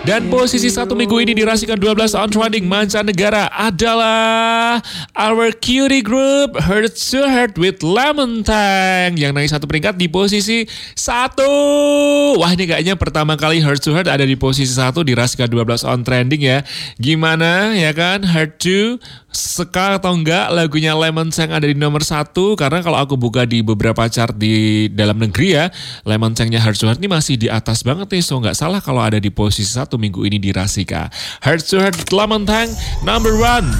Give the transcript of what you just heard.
Dan posisi 1 minggu ini dirasikan 12 on trending mancanegara adalah Our Cutie Group Heart to Heart with Lemon Tang yang naik 1 peringkat di posisi 1. Wah, ini kayaknya pertama kali Heart to Heart ada di posisi 1 dirasikan 12 on trending ya. Gimana ya kan? Heart to suka atau enggak lagunya Lemon Tang ada di nomor 1? Karena kalau aku buka di beberapa chart di dalam negeri ya, Lemon Tang-nya Heart to Heart ini masih di atas banget nih. So nggak salah kalau ada di posisi 1 minggu ini di Rasika. Heart to Heart Lemon Tang number 1.